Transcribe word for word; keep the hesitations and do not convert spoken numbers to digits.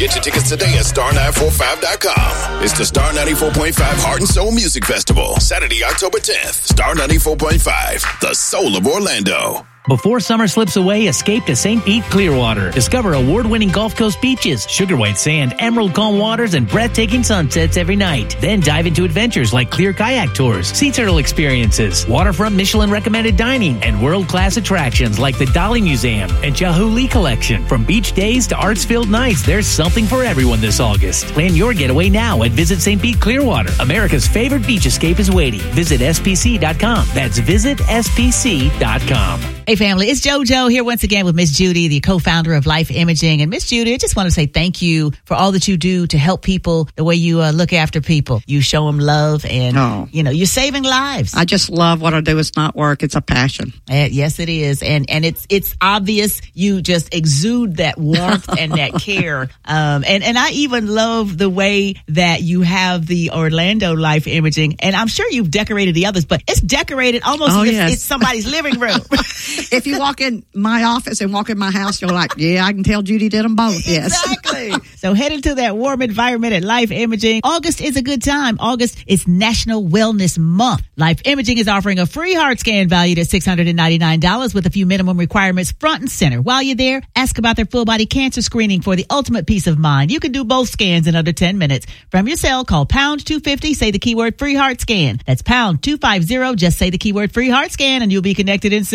Get your tickets today at star nine four five dot com. It's the Star ninety-four point five Heart and Soul Music Festival, Saturday, October tenth. Star ninety-four point five, the soul of Orlando. Before summer slips away, escape to Saint Pete Clearwater. Discover award-winning Gulf Coast beaches, sugar white sand, emerald calm waters, and breathtaking sunsets every night. Then dive into adventures like clear kayak tours, sea turtle experiences, waterfront Michelin-recommended dining, and world-class attractions like the Dolly Museum and Chihuly Collection. From beach days to arts-filled nights, there's something for everyone this August. Plan your getaway now at Visit Saint Pete Clearwater. America's favorite beach escape is waiting. Visit S P C dot com. That's visit S P C dot com. Hey, family, it's JoJo here once again with Miss Judy, the co-founder of Life Imaging. And Miss Judy, I just want to say thank you for all that you do to help people the way you uh, look after people. You show them love and, oh. you know, you're saving lives. I just love what I do. It's not work. It's a passion. Uh, yes, it is. And and it's it's obvious you just exude that warmth and that care. Um, and, and I even love the way that you have the Orlando Life Imaging. And I'm sure you've decorated the others, but it's decorated almost oh, as yes. if it's somebody's living room. If you walk in my office and walk in my house, you're like, yeah, I can tell Judy did them both. Yes. Exactly. So head into that warm environment at Life Imaging. August is a good time. August is National Wellness Month. Life Imaging is offering a free heart scan valued at six hundred ninety-nine dollars with a few minimum requirements front and center. While you're there, ask about their full body cancer screening for the ultimate peace of mind. You can do both scans in under ten minutes. From your cell, call pound two fifty, say the keyword free heart scan. That's pound two fifty, just say the keyword free heart scan and you'll be connected in